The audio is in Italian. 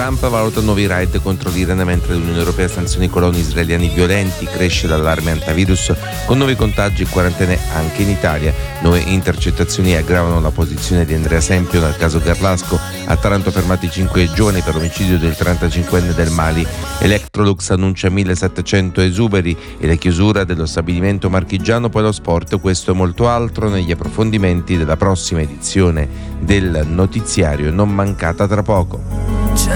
Trump valuta nuovi raid contro l'Iran mentre l'Unione Europea sanziona i coloni israeliani violenti, cresce l'allarme antivirus con nuovi contagi e quarantene anche in Italia. Nuove intercettazioni aggravano la posizione di Andrea Sempio nel caso Garlasco. A Taranto fermati 5 giovani per omicidio del 35enne del Mali. Electrolux annuncia 1700 esuberi e la chiusura dello stabilimento marchigiano. Poi lo sport, questo e molto altro negli approfondimenti della prossima edizione del notiziario, non mancata tra poco.